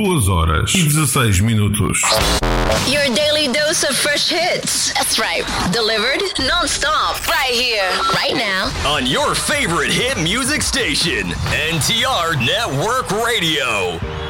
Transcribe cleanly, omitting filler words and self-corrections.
2h16 Your daily dose of fresh hits. That's right. Delivered non-stop. Right here. Right now. On your favorite hit music station, NTR Network Radio.